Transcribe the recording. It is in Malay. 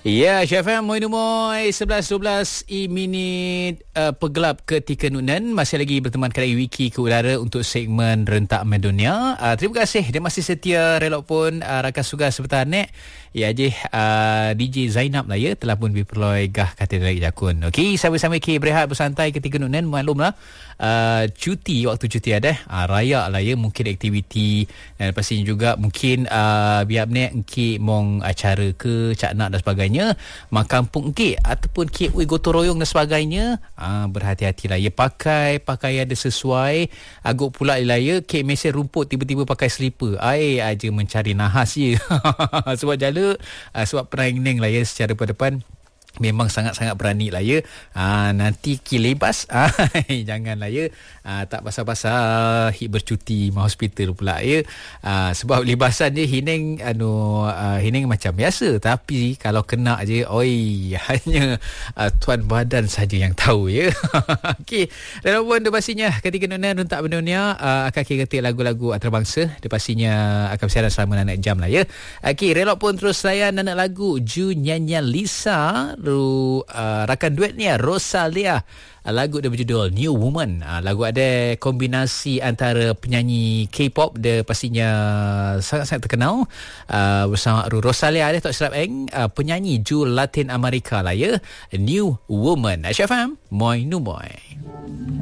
Ya, Syafam Moy 11-12 minit pergelap ketika Nunan. Masih lagi berteman kedai Wiki ke udara untuk segmen Rentak Mendunia. Terima kasih dia masih setia relok pun rakan suga sebentar nek. Ya je DJ Zainab lah ya telah pun diperoleh gah Katedral Jakun. Okey, sama-sama kita berehat bersantai ketika Nunan. Maklumlah cuti, waktu cuti ada raya lah ya, mungkin aktiviti dan pastinya juga mungkin biar nek engki mong acara ke cak nak dan sebagainya, mak kampung engki ataupun kek gotong royong dan sebagainya, berhati-hatilah ya, pakai pakaian ada sesuai. Agak pula lah ya, kek mesej rumput tiba-tiba pakai slipper, aja mencari nahas je. Sebab jala sebab perang lah ya secara depan memang sangat-sangat berani lah ya. Nanti kilebas janganlah ya. Tak pasal-pasal hit bercuti mah hospital pula ya. Sebab libasan je Hineng Hineng macam biasa, tapi kalau kena je hanya tuan badan saja yang tahu ya. Okey, relevan pastinya ketika Nunan Rentak Mendunia akan kita ketik lagu-lagu antarabangsa. Dia pastinya akan bersiaran selama 6 jam lah ya. Okey, relok pun terus layan anak lagu Ju Nyanyian Lisa, rakan duetnya Rosalia. Lagu dia berjudul New Woman. Lagu ada kombinasi antara penyanyi K-pop, dia pastinya sangat-sangat terkenal, bersama Rosalia ada tak silap penyanyi Ju Latin Amerika lah ya. New Woman. Syafam Moy Numoy.